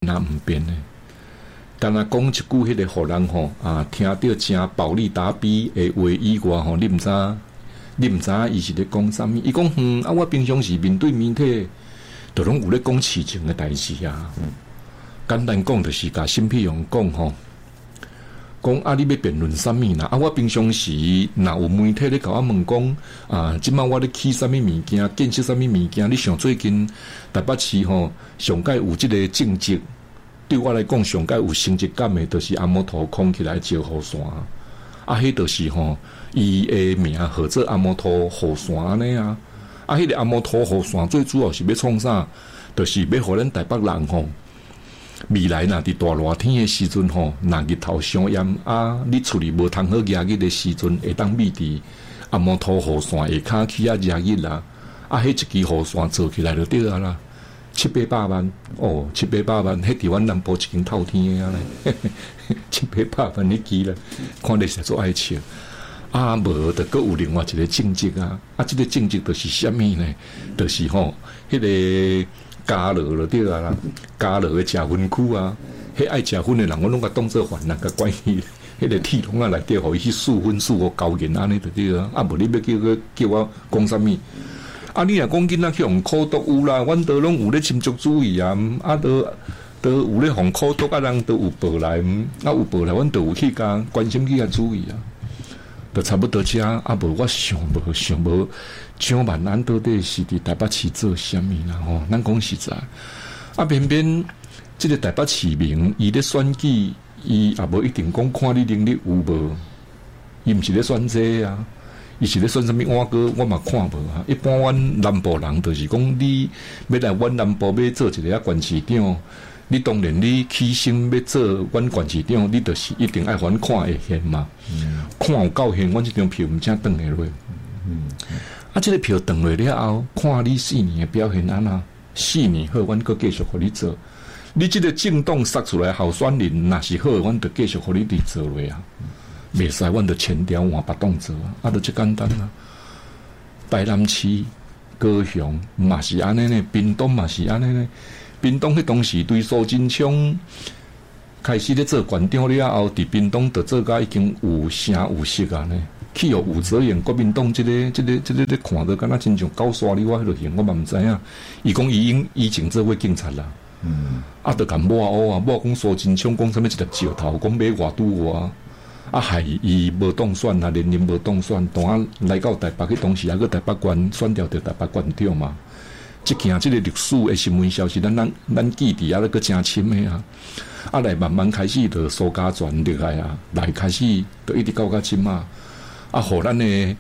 那毋变呢。但若讲一句迄个互人听到真暴力打逼的话以外你毋知伊是咧讲啥物？伊讲我平常时面对媒体，都拢有咧讲事情的代志啊。简单讲就是甲新屁用讲讲你要辩论啥物啦？我平常时若有媒体咧甲我问讲即摆我咧起啥物物件，建设啥物物件？你想最近台北市上届有即个政绩？对我来讲，上届有成绩感的，就是阿摩托空起来招雨伞，迄就是伊的名号做阿摩托雨伞安尼啊。迄个阿摩托雨伞最主要是要创啥？就是要互咱台北人未来若伫大热天的时阵若日头伤炎你厝里无通好热日的时阵，会当秘伫阿摩托雨伞下骹起热日啦。迄一支雨伞做起来就对啊啦。700-800万700-800万，迄伫阮南部一间透天的啊咧，700-800万你记啦，看你实做爱笑无就阁有另外一个政绩即个政绩就是啥物呢？就是迄个加乐就对啦，加乐的食薰区迄爱食薰的人，我拢甲当做犯人甲关系，迄个铁笼内底互伊去4分4个交银安尼就对啦，无你要叫我讲啥物？你若讲囡仔去互苦毒有啦，阮都拢有咧民族主义都有咧互苦毒人都有报来，有报来，阮都有去甲关心去甲注意都差不多遮无我想无，蒋万安到底是伫台北市做啥物啦？咱讲实在，偏偏即个台北市民伊咧选举，伊也无一定讲看你能力有无，伊毋是咧选这伊是咧选啥物碗糕，我嘛看无一般阮南部人就是讲，你要来阮南部要做一个县市长，你当然你起心要做阮县市长，你就是一定爱阮看会现嘛。看有够现，阮这张票毋正转下落。这个票转下了后，看你4年的表现安那，4年好，阮阁继续互你做。你这个政党杀出来候选人，若是好，阮就继续互你伫做落袂使，阮就签掉换别党做就这简单台南市、高雄嘛是安尼呢，屏东嘛是安尼呢。屏东迄当时对苏贞昌开始咧做县长了后，伫屏东就做甲已经有声有色呢。去互武则言国民党这个咧看到敢若亲像狗刷你我迄落型，我嘛毋知影。伊讲以前做过警察啦。就甲抹讲苏贞昌讲啥物一粒石头，讲买偌拄我。害伊无当选连任无当选，当来到台北去，当时个台北县选掉台北县长嘛。即件即个历史的新闻消息，咱记伫个真深的来慢慢开始就苏家传入来来开始就一直到即嘛。互咱的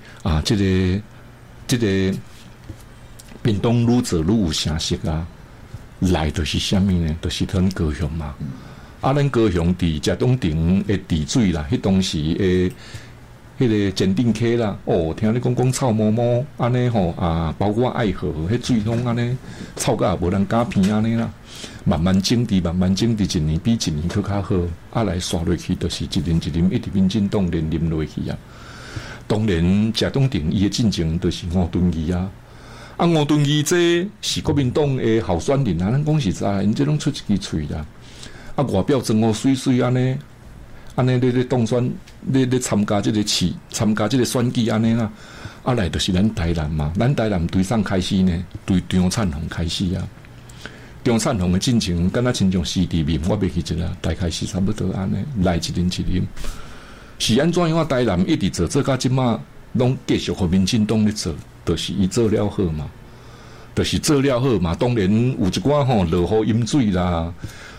即个屏东愈做愈有声势来就是啥物呢？就是咱高雄嘛。咱高雄伫遮东顶的地水啦，迄当时的迄个鉴定溪啦，听你讲臭毛毛安尼包括爱河迄水拢安尼臭甲也无人敢偏安尼啦。慢慢整治，一年比一年佫较好。来刷落去，就是一年一直民进党连任落去当然，遮东顶伊的进程就是吴敦义吴敦义这是国民党的候选人咱讲实在，因这拢出一支喙啦。外表装水水安尼咧当选咧参加这个选举安尼啦。来就是咱台南嘛，咱台南对上开始呢，对张灿宏开始张灿宏的进程，敢若亲像四地面，我袂记一啦，大概是差不多安尼，来一年。是安怎样？台南一直做到即马，拢继续和民进党咧做，就是伊做了好嘛。当然有一寡落雨饮水啦。